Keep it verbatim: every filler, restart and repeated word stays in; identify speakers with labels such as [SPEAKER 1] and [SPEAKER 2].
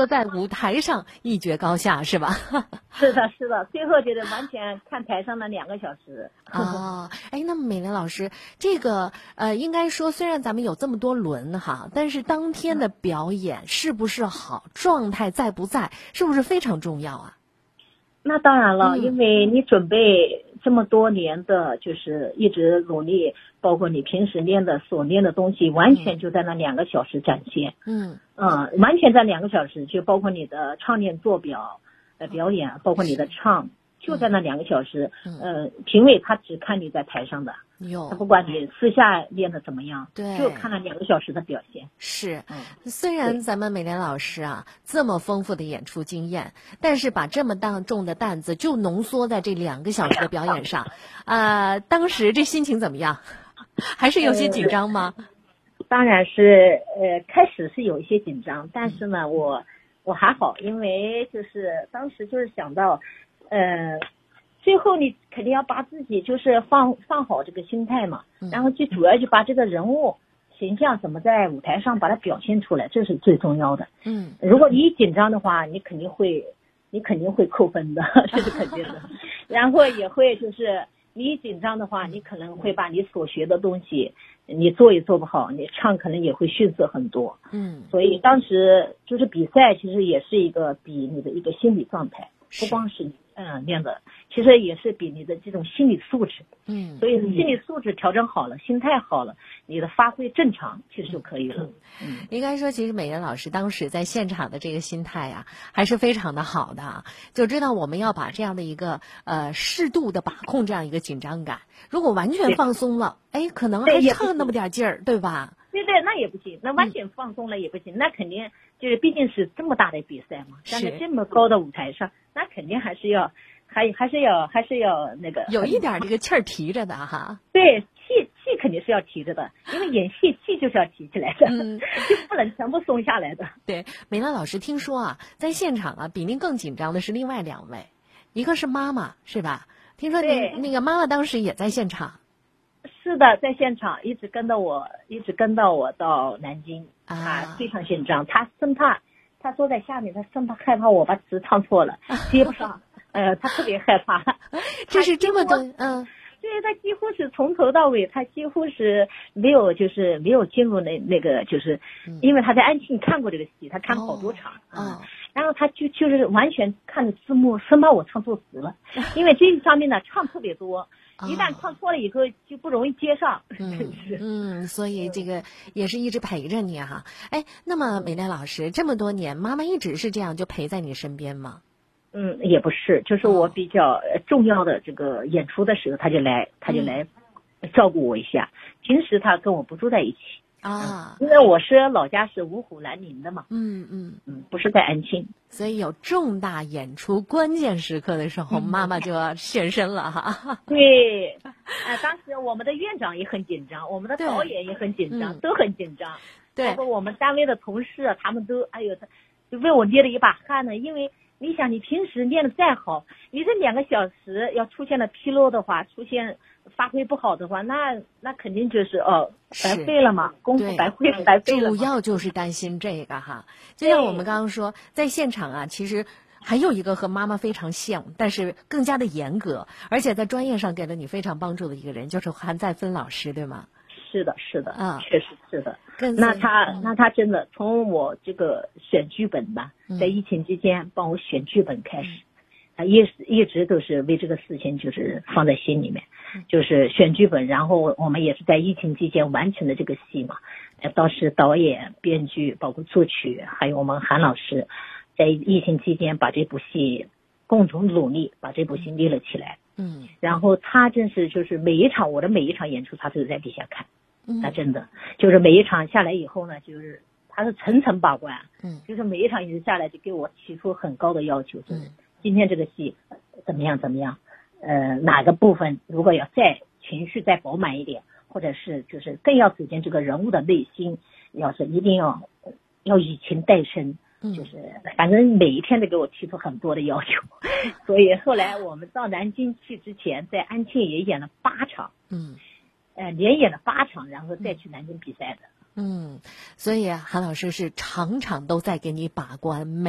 [SPEAKER 1] 说在舞台上一决高下，是吧？
[SPEAKER 2] 是的，是的，最后就是完全看台上的两个小时。
[SPEAKER 1] 哦，哎，那么美莲老师，这个呃，应该说虽然咱们有这么多轮哈，但是当天的表演是不是好，状态在不在，是不是非常重要啊？
[SPEAKER 2] 那当然了，
[SPEAKER 1] 嗯、
[SPEAKER 2] 因为你准备这么多年的，就是一直努力，包括你平时练的所练的东西，完全就在那两个小时展现。
[SPEAKER 1] 嗯
[SPEAKER 2] 嗯，完全在两个小时，就包括你的唱念做表呃表演，包括你的唱，就在那两个小时。
[SPEAKER 1] 嗯、
[SPEAKER 2] 呃，评委他只看你在台上的。他不管你私下练的怎么样，
[SPEAKER 1] 对，
[SPEAKER 2] 就看了两个小时的表现。
[SPEAKER 1] 是，
[SPEAKER 2] 嗯，
[SPEAKER 1] 虽然咱们美莲老师啊这么丰富的演出经验，但是把这么大重的担子就浓缩在这两个小时的表演上，啊、呃，当时这心情怎么样？还是有些紧张吗？
[SPEAKER 2] 呃、当然是，呃，开始是有一些紧张，但是呢，我我还好，因为就是当时就是想到，呃。最后你肯定要把自己就是放放好这个心态嘛，然后就主要就把这个人物形象怎么在舞台上把它表现出来，这是最重要的。
[SPEAKER 1] 嗯，
[SPEAKER 2] 如果你一紧张的话，你肯定会你肯定会扣分的，这是肯定的。然后也会就是你一紧张的话，你可能会把你所学的东西你做也做不好，你唱可能也会逊色很多。
[SPEAKER 1] 嗯，
[SPEAKER 2] 所以当时就是比赛其实也是一个比你的一个心理状态，不光是嗯练的，其实也是比你的这种心理素质。
[SPEAKER 1] 嗯，
[SPEAKER 2] 所以心理素质调整好了，心态好了，你的发挥正常其实就可以了。
[SPEAKER 1] 嗯，应该说其实美莲老师当时在现场的这个心态啊还是非常的好的，就知道我们要把这样的一个呃适度的把控这样一个紧张感，如果完全放松了，哎，可能还差那么点劲儿，对吧？
[SPEAKER 2] 对对，那也不行，那完全放松了也不行，嗯、那肯定就是毕竟是这么大的比赛嘛，站在这么高的舞台上，那肯定还是要还还是要还是要那个
[SPEAKER 1] 有一点这个气儿提着的哈。
[SPEAKER 2] 对，气气肯定是要提着的，因为演戏气就是要提起来的，嗯，就不能全部松下来的。
[SPEAKER 1] 对，美兰老师，听说啊，在现场啊，比您更紧张的是另外两位，一个是妈妈，是吧？听说您那个妈妈当时也在现场。
[SPEAKER 2] 是的，在现场一直跟到我，一直跟到我到南京，啊，非常紧张，他生怕他坐在下面，他生怕害怕我把词唱错了，接不上，呃，他特别害怕。
[SPEAKER 1] 这是这么多，嗯，
[SPEAKER 2] 对，他几乎是从头到尾，他几乎是没有，就是没有进入那那个，就是因为他在安庆看过这个戏，他看好多场啊、哦嗯，然后他就就是完全看着字幕，生怕我唱错词了，因为这上面呢唱特别多。一旦唱错了以后就不容易接上，
[SPEAKER 1] 嗯嗯，所以这个也是一直陪着你哈。哎，那么美莲老师这么多年，妈妈一直是这样就陪在你身边吗？
[SPEAKER 2] 嗯，也不是，就是我比较重要的这个演出的时候，他就来，他就来照顾我一下。平时他跟我不住在一起
[SPEAKER 1] 啊，
[SPEAKER 2] 因为我是老家是芜湖南宁的嘛，
[SPEAKER 1] 嗯嗯
[SPEAKER 2] 嗯，不是在安庆。
[SPEAKER 1] 所以有重大演出关键时刻的时候，嗯、妈妈就要现身了哈。
[SPEAKER 2] 对，呃，当时我们的院长也很紧张，我们的导演也很紧张，都很紧张。
[SPEAKER 1] 对，
[SPEAKER 2] 包括我们单位的同事，他们都哎呦，他就为我捏了一把汗呢。因为你想，你平时练的再好，你这两个小时要出现了纰漏的话，出现发挥不好的话，那那肯定就是哦。白费了嘛，功夫白费白费了。
[SPEAKER 1] 主要就是担心这个哈，就像我们刚刚说，在现场啊，其实还有一个和妈妈非常像，但是更加的严格，而且在专业上给了你非常帮助的一个人，就是韩再芬老师，对吗？
[SPEAKER 2] 是的，是的，
[SPEAKER 1] 啊，
[SPEAKER 2] 确实是的。那他，那他真的从我这个选剧本吧，在疫情期间帮我选剧本开始。嗯他一一直都是为这个事情就是放在心里面，就是选剧本，然后我们也是在疫情期间完成的这个戏嘛。当时导演、编剧、包括作曲，还有我们韩老师，在疫情期间把这部戏共同努力，把这部戏立了起来。
[SPEAKER 1] 嗯，
[SPEAKER 2] 然后他真是就是每一场我的每一场演出，他都在底下看。他真的就是每一场下来以后呢，就是他是层层把关。嗯，就是每一场演出下来就给我提出很高的要求，就是。今天这个戏怎么样怎么样？呃，哪个部分如果要再情绪再饱满一点，或者是就是更要走进这个人物的内心，要是一定要要以情代声，就是反正每一天都给我提出很多的要求。所以后来我们到南京去之前，在安庆也演了八场，嗯，呃，连演了八场，然后再去南京比赛的。
[SPEAKER 1] 嗯，所以韩老师是场场都在给你把关。